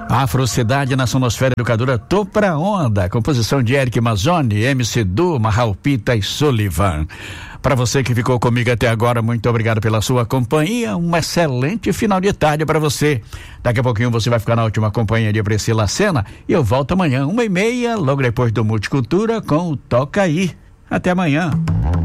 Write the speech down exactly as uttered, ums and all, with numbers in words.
Afrocidade na Sonosfera Educadora, Tô Pra Onda, composição de Eric Mazzoni, M C Du, Marral Pita e Sullivan. Para você que ficou comigo até agora, muito obrigado pela sua companhia, um excelente final de tarde para você. Daqui a pouquinho você vai ficar na última companhia de Priscila Sena e eu volto amanhã, uma e meia, logo depois do Multicultura com o Toca Aí. Até amanhã.